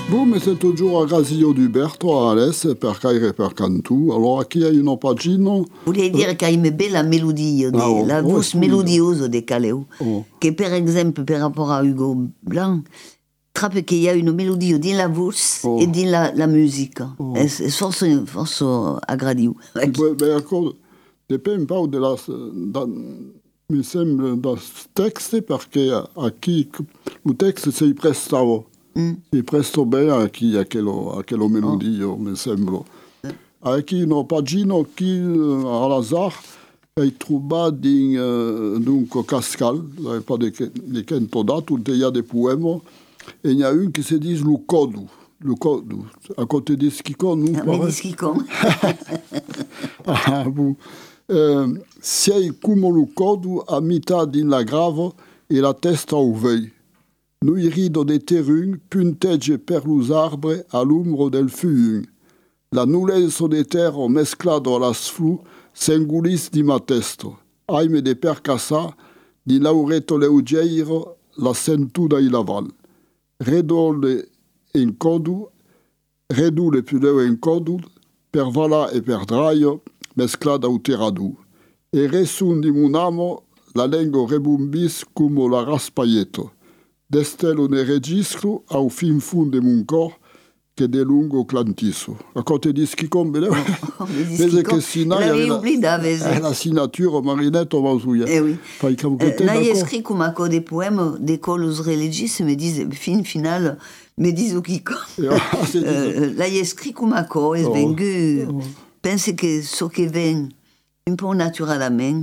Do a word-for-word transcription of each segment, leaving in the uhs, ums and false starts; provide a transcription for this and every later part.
Bon, mi sento giù a Gasillo d'Uberto a Alès per caire per Cantù. Allora qui hai una pagina. Voulais dire che aime bella melodia, Ah, oh, la oh, voce scusa. melodiosa de Caleo. Oh. Che per esempio, per rapport a Hugo Blanc, trappe qu'il y a une mélodie dans la voce Oh. et dans la, la musique. Oh. E è forse, forse aggradio. Beh, beh, ecco, dipende un po' della... Da, mi sembra da testo perché a chi il testo si prestava. Mm. Si presta bene a chi a quello, a quello melodia, oh. mi sembra. A chi una pagina che all'azar hai trovato in uh, dunque Cascal, non pas di che ho dato, il y a des poèmes, e il y a un qui se dit le codu. Le codu. A côté di Schicon, non Ah, pare? di Schicon. Ah, bon. Uh, sei come le codu a metà della grave e la testa au vei. Noi rido de terrun, puntegge per los arbres a l'ombro del fuyun. La nullezza de terra mesclado a las flu s'engulis di ma testo. Aime de percassa, di laureto leugeiro, la sentuda i laval. Redole en codu, redule pudeu en codu, per vala e per draio, mesclada au terradu. E resun di mun amo, la lengo rebumbis como la raspaieto. Destello ne registro au fin fun de mon cor che de lungo clantisso. A côté di Schicon, bene? Vede che Sina l'avevi oubliato, la signature Marinette Mazouia. Eh oui. Fai che Euh, là, il écrit comme à des poèmes d'écoles religieuses, me disent, fin finale, me disent au Kiko. Euh, là, il écrit comme à quoi, es vengu, pense que ce qui vient un peu naturellement,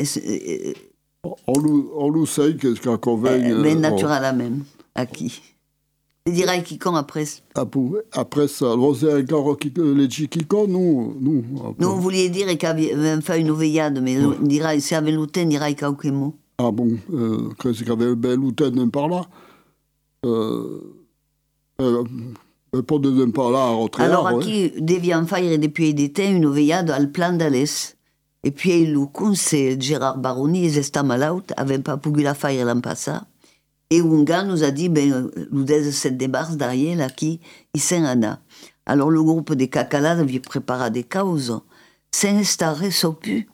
on lo sai che che convegna. Ben naturellement, à qui? Tu dirais Kikon après. Après ça, vous avez encore les Kikon, nous, nous. Nous, on voulait dire qu'il avait fait une veillade, mais on dirait, si avait l'outin, on dirait qu'il y a quelques mots. Ah bon, euh, que c'est qu'il y avait un bel outin par là. Euh, euh, pas de par là, à rentrer. Alors, à qui devient faire depuis des temps une veillade à le plan d'Alès. Et puis, le conseil Gérard Baroni, ils étaient malades, n'avaient pas pu la faire l'an passé. Et un gars nous a dit, ben, nous dès cette débarque derrière, là, qui, il s'en a. Alors, le groupe des cacalades avait préparé des causes. Sans estarrer, ça pu.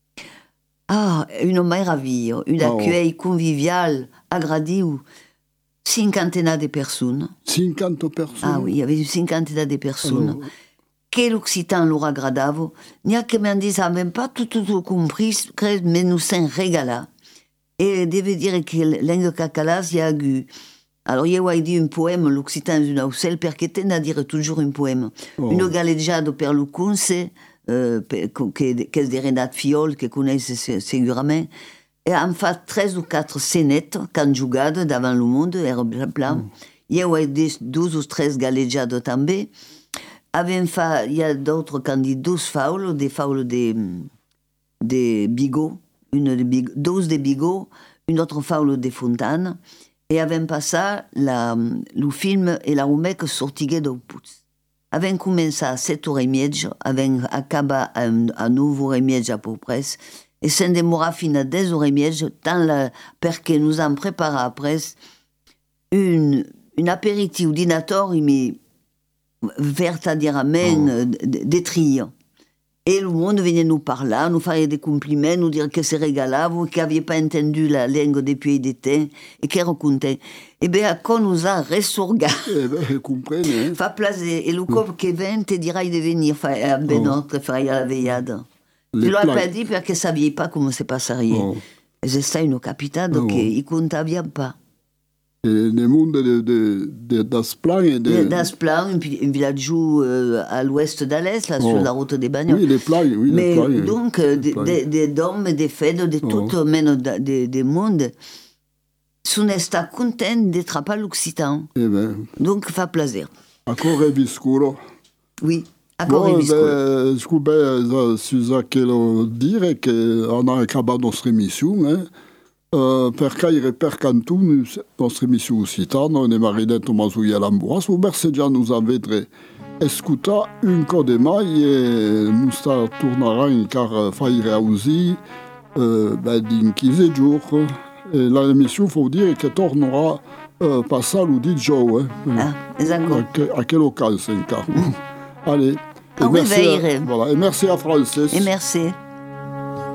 Ah, une maraville, une accueil oh. convivial, agradé, où cinquantaine de personnes. cinquante personnes? Ah oui, il y avait une cinquantaine de personnes. Alors... que l'Occitan leur agradava, n'y a que m'en disant même pas tout, tout, tout compris, mais nous s'en régala. Et devait dire que l'engue cacalas y a eu. Alors, il y a dit un poème, l'Occitan d'une aucelle, perché t'en a dire toujours un poème. Oh. Une galleggiade per le conce, euh, qu'est-ce des Renat Fiol, que connaissent segurament, et en fait, treize ou quatre scénettes, conjugades, davant le monde, era plan. Mm. Il y a dit douze ou treize galleggiades també. Fait, il y a d'autres candidats, douze faules, des faules des, des bigots, une de big, douze des bigots, une autre faule des fontanes, et avant pas ça, la, le film et la rumec sortiguait d'au putz. Avant commencé à sept heures trente, avant acabé à, à neuf heures trente à peu près, et s'en démora fin à dix heures trente, tant la, perché nous en prépara après une, une apéritif dinator, il m'est vertadièrement oh. détriant. Et le monde venait nous parler, nous faire des compliments, nous dire que c'est régalable, vous qui n'aviez pas entendu la langue depuis des temps, et qui racontait. Et bien, quand nous a ressorga, eh ben, vous comprenez. Fa plaisir. Et le couple qui vient te dira de venir faire ben notre faire la veillade. Je l'ai pas dit parce que ne saviez pas comment se passerait. Oh. Et c'est une capitale, donc oh. ils ne comptaient pas. Et le monde de, de, de, d'Asplan et de... D'Asplan, un village euh, à l'ouest d'Alès, là, oh. sur la route des Bagnols. Oui, les plages, oui, mais les plages. Donc, euh, des, des dômes, des fêtes, de oh. tout même des de mondes, sont estat contents d'être à l'Occitan. Eh ben. Donc, fa plaisir. Encore Viscuro. Oui, encore bon, Viscuro. Je crois su ça che dire qu'on a acabé notre émission, hein. Uh, per caire per Cantù, nostra emissione occitana, ne Marinette Mazouia Lamboas, vous bersegiamo a vedere escuta un co de mai e nous sta tornarà in car faire aussi uh, ben, in quinze jours. E l'émission, faut dire, che tornerà euh, passar lo dijous. Eh? Ah, esatto. A, que, a quelle occasion, encara. Allez. Au merci revoir. à, voilà, et merci à Frances. Et merci.